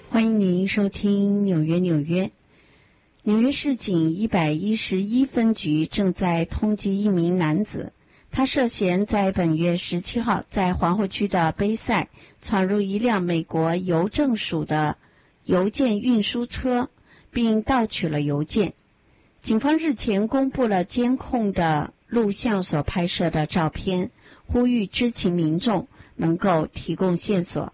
欢迎您收听纽约市警111分局正在通缉一名男子，他涉嫌在本月17号在皇后区的杯赛闯入一辆美国邮政署的邮件运输车，并盗取了邮件。警方日前公布了监控的录像所拍摄的照片，呼吁知情民众能够提供线索。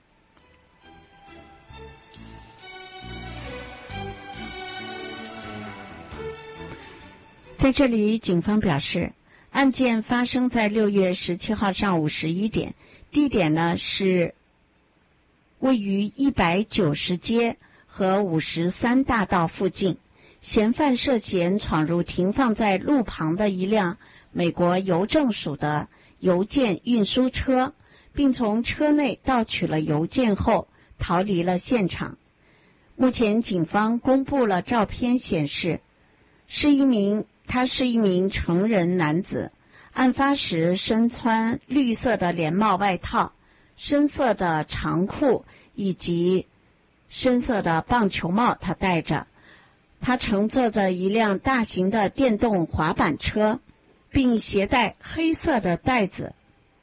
在这里，警方表示，案件发生在6月17号上午11点，地点呢是位于190街和53大道附近。嫌犯涉嫌闯入停放在路旁的一辆美国邮政署的邮件运输车，并从车内盗取了邮件后逃离了现场。目前警方公布了照片显示，他是一名成人男子，案发时身穿绿色的连帽外套、深色的长裤以及深色的棒球帽他戴着。他乘坐着一辆大型的电动滑板车，并携带黑色的袋子。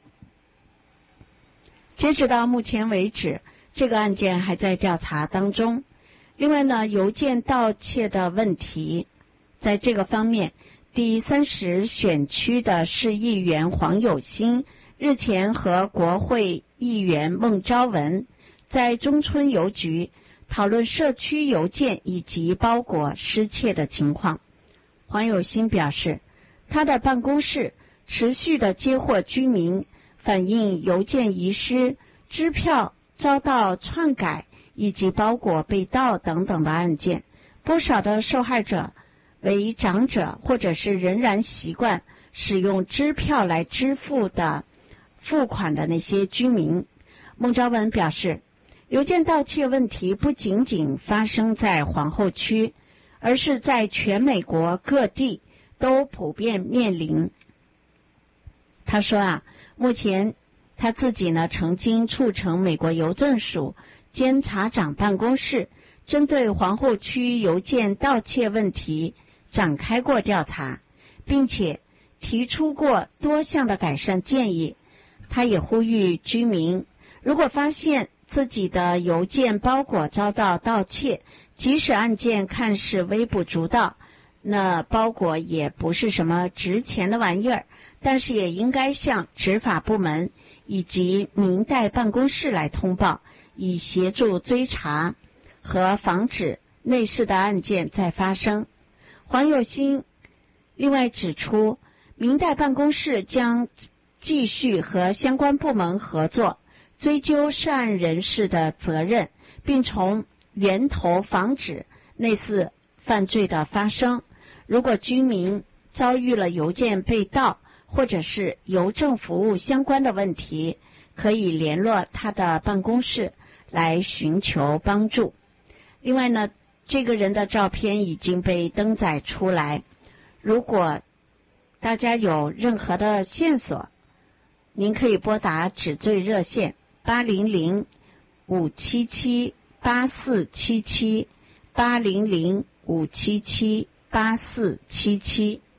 截止到目前为止，这个案件还在调查当中。另外呢，邮件盗窃的问题，在这个方面，第30选区的市议员黄有兴日前和国会议员孟昭文在中村邮局讨论社区邮件以及包裹失窃的情况。黄有兴表示，他的办公室持续的接获居民反映邮件遗失、支票遭到篡改以及包裹被盗等等的案件。不少的受害者为长者或者是仍然习惯使用支票来支付款的那些居民。孟昭文表示，邮件盗窃问题不仅仅发生在皇后区，而是在全美国各地都普遍面临。他说目前他自己呢曾经促成美国邮政署监察长办公室针对皇后区邮件盗窃问题展开过调查，并且提出过多项的改善建议。他也呼吁居民，如果发现自己的邮件包裹遭到盗窃，即使案件看似微不足道，那包裹也不是什么值钱的玩意儿，但是也应该向执法部门以及民代办公室来通报，以协助追查和防止类似的案件再发生。黄有兴另外指出，民代办公室将继续和相关部门合作，追究涉案人士的责任，并从源头防止类似犯罪的发生。如果居民遭遇了邮件被盗或者是邮政服务相关的问题，可以联络他的办公室来寻求帮助。另外呢，这个人的照片已经被登载出来，如果大家有任何的线索，您可以拨打指罪热线800-577-8477 800-577-8477。